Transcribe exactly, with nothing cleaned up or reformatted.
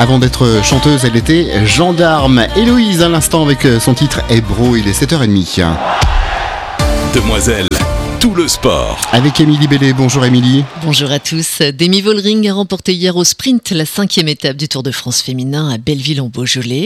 Avant d'être chanteuse, elle était gendarme. Héloïse à l'instant avec son titre Hébro, il est sept heures trente. Demoiselle, tout le sport. Avec Émilie Bellet. Bonjour Émilie. Bonjour à tous. Demi Vollering a remporté hier au sprint la cinquième étape du Tour de France féminin à Belleville-en-Beaujolais.